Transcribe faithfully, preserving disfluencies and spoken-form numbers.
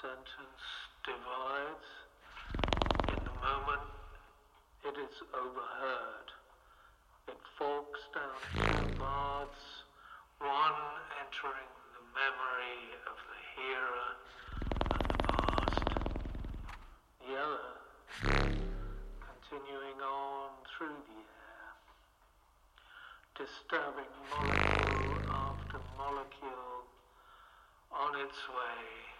sentence divides. In the moment, it is overheard. It forks down two paths, one entering the memory of the hearer and the past, the other continuing on through the air, disturbing molecule after molecule on its way